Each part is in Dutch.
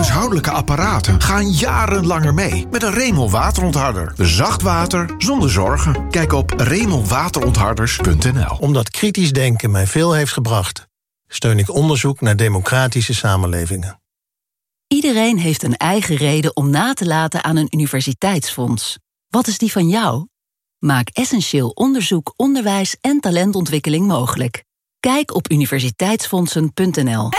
huishoudelijke apparaten gaan jarenlanger mee met een Remel waterontharder. Zacht water zonder zorgen. Kijk op remelwaterontharders.nl. Omdat kritisch denken mij veel heeft gebracht, steun ik onderzoek naar democratische samenlevingen. Iedereen heeft een eigen reden om na te laten aan een universiteitsfonds. Wat is die van jou? Maak essentieel onderzoek, onderwijs en talentontwikkeling mogelijk. Kijk op universiteitsfondsen.nl.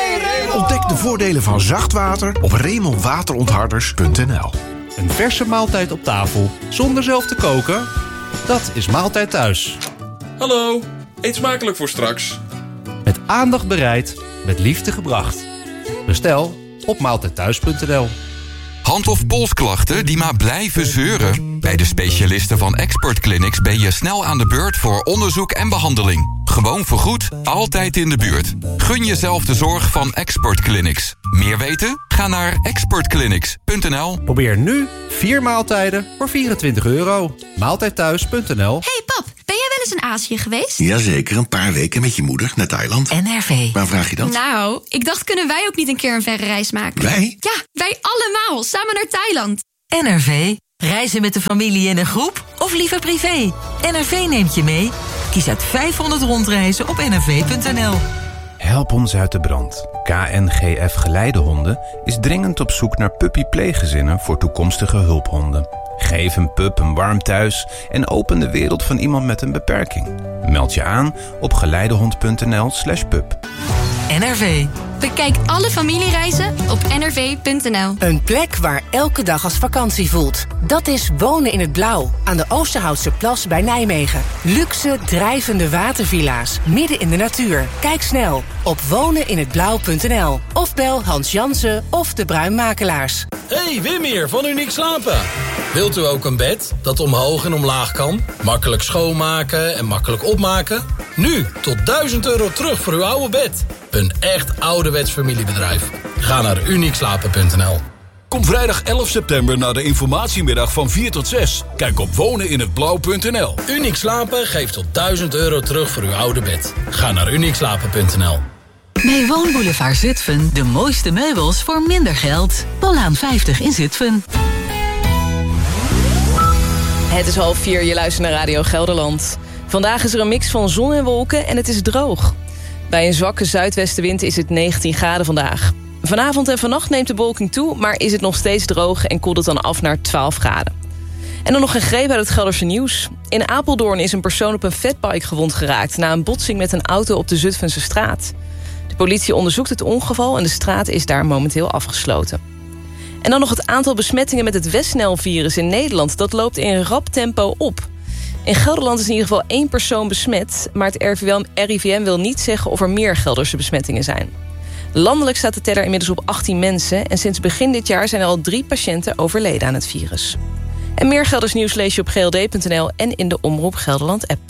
Ontdek de voordelen van zacht water op remelwaterontharders.nl. Een verse maaltijd op tafel zonder zelf te koken? Dat is Maaltijd Thuis. Hallo, eet smakelijk voor straks. Met aandacht bereid, met liefde gebracht. Bestel op maaltijdthuis.nl. Hand- of polsklachten die maar blijven zeuren? Bij de specialisten van Expert Clinics ben je snel aan de beurt voor onderzoek en behandeling. Gewoon vergoed, altijd in de buurt. Gun jezelf de zorg van Expert Clinics. Meer weten? Ga naar expertclinics.nl. Probeer nu 4 maaltijden voor €24. Maaltijdthuis.nl. Hey pap, ben jij wel eens in Azië geweest? Jazeker, een paar weken met je moeder naar Thailand. NRV. Waar vraag je dat? Nou, ik dacht, kunnen wij ook niet een keer een verre reis maken? Wij? Ja, wij allemaal, samen naar Thailand. NRV. Reizen met de familie in een groep of liever privé? NRV neemt je mee. Kies uit 500 rondreizen op nrv.nl. Help ons uit de brand. KNGF Geleidehonden is dringend op zoek naar puppy-pleeggezinnen voor toekomstige hulphonden. Geef een pup een warm thuis en open de wereld van iemand met een beperking. Meld je aan op geleidehond.nl/pup. NRV. Bekijk alle familiereizen op nrv.nl. Een plek waar elke dag als vakantie voelt. Dat is Wonen in het Blauw, aan de Oosterhoutse Plas bij Nijmegen. Luxe, drijvende watervilla's, midden in de natuur. Kijk snel op woneninhetblauw.nl. Of bel Hans Jansen of de Bruinmakelaars. Hey, Wim hier van Uniek Slapen. Wilt u ook een bed dat omhoog en omlaag kan? Makkelijk schoonmaken en makkelijk opmaken? Nu tot €1000 terug voor uw oude bed. Een echt ouderwets familiebedrijf. Ga naar uniekslapen.nl. Kom vrijdag 11 september naar de informatiemiddag van 4 tot 6. Kijk op woneninhetblauw.nl. Uniek Slapen geeft tot €1000 terug voor uw oude bed. Ga naar uniekslapen.nl. Bij Woonboulevard Zutphen de mooiste meubels voor minder geld. Pollaan 50 in Zutphen. Het is 3:30, je luistert naar Radio Gelderland. Vandaag is er een mix van zon en wolken en het is droog. Bij een zwakke zuidwestenwind is het 19 graden vandaag. Vanavond en vannacht neemt de bewolking toe, maar is het nog steeds droog en koelt het dan af naar 12 graden. En dan nog een greep uit het Gelderse nieuws. In Apeldoorn is een persoon op een fatbike gewond geraakt na een botsing met een auto op de Zutphense straat. De politie onderzoekt het ongeval en de straat is daar momenteel afgesloten. En dan nog het aantal besmettingen met het Westnel-virus in Nederland. Dat loopt in rap tempo op. In Gelderland is in ieder geval 1 persoon besmet, maar het RIVM wil niet zeggen of er meer Gelderse besmettingen zijn. Landelijk staat de teller inmiddels op 18 mensen en sinds begin dit jaar zijn er al 3 patiënten overleden aan het virus. En meer Gelders nieuws lees je op gld.nl en in de Omroep Gelderland-app.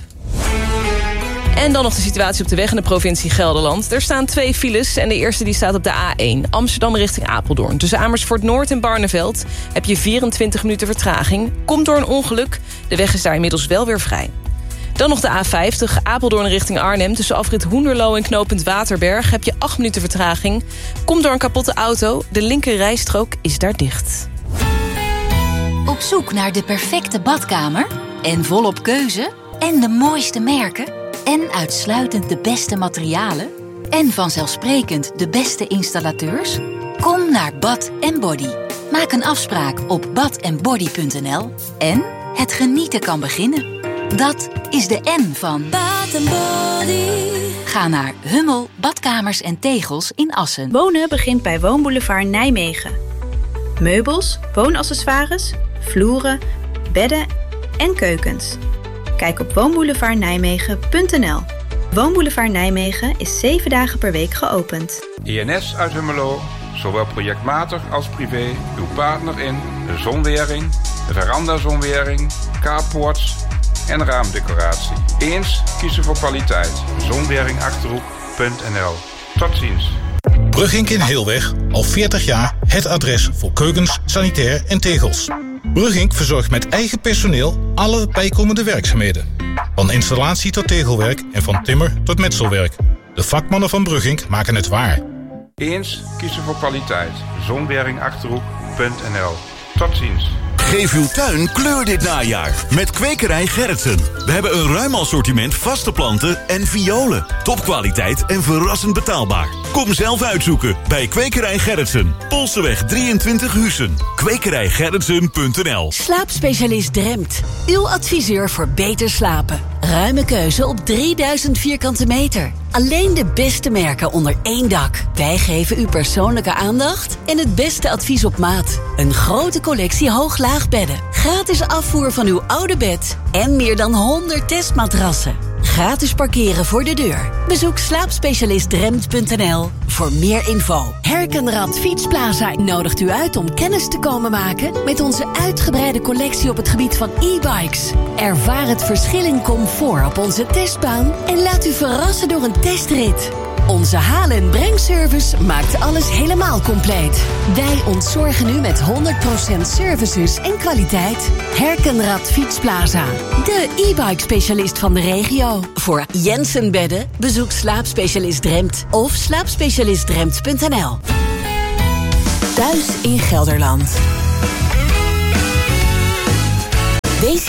En dan nog de situatie op de weg in de provincie Gelderland. Er staan 2 files en de eerste die staat op de A1. Amsterdam richting Apeldoorn. Tussen Amersfoort Noord en Barneveld heb je 24 minuten vertraging. Komt door een ongeluk. De weg is daar inmiddels wel weer vrij. Dan nog de A50, Apeldoorn richting Arnhem. Tussen afrit Hoenderloo en knooppunt Waterberg heb je 8 minuten vertraging. Komt door een kapotte auto. De linker rijstrook is daar dicht. Op zoek naar de perfecte badkamer? En volop keuze? En de mooiste merken? En uitsluitend de beste materialen? En vanzelfsprekend de beste installateurs? Kom naar Bath & Body. Maak een afspraak op bathandbody.nl. En het genieten kan beginnen. Dat is de N van Bath & Body. Ga naar Hummel, Badkamers en Tegels in Assen. Wonen begint bij Woonboulevard Nijmegen. Meubels, woonaccessoires, vloeren, bedden en keukens. Kijk op woonboulevardnijmegen.nl. Woonboulevard Nijmegen is 7 dagen per week geopend. INS uit Hummelo, zowel projectmatig als privé, uw partner in de zonwering, de veranda-zonwering, carports en raamdecoratie. Eens kiezen voor kwaliteit. Zonweringachterhoek.nl. Tot ziens. Brugink in Heelweg, al 40 jaar het adres voor keukens, sanitair en tegels. Brugink verzorgt met eigen personeel alle bijkomende werkzaamheden. Van installatie tot tegelwerk en van timmer tot metselwerk. De vakmannen van Brugink maken het waar. Eens kiezen voor kwaliteit. Zonwering-Achterhoek.nl. Tot ziens. Geef uw tuin kleur dit najaar met Kwekerij Gerritsen. We hebben een ruim assortiment vaste planten en violen. Topkwaliteit en verrassend betaalbaar. Kom zelf uitzoeken bij Kwekerij Gerritsen. Polseweg 23 Huissen. Kwekerijgerritsen.nl. Slaapspecialist Dremt. Uw adviseur voor beter slapen. Ruime keuze op 3000 vierkante meter. Alleen de beste merken onder één dak. Wij geven u persoonlijke aandacht en het beste advies op maat. Een grote collectie hoog-laagbedden. Gratis afvoer van uw oude bed. En meer dan 100 testmatrassen. Gratis parkeren voor de deur. Bezoek slaapspecialistdremt.nl voor meer info. Herkenrad Fietsplaza nodigt u uit om kennis te komen maken met onze uitgebreide collectie op het gebied van e-bikes. Ervaar het verschil in comfort op onze testbaan en laat u verrassen door een testrit. Onze haal- en brengservice maakt alles helemaal compleet. Wij ontzorgen u met 100% services en kwaliteit. Herkenrad Fietsplaza. De e-bike specialist van de regio. Voor Jensen bedden bezoek Slaapspecialist Dremt of slaapspecialistdremt.nl. Thuis in Gelderland. Wees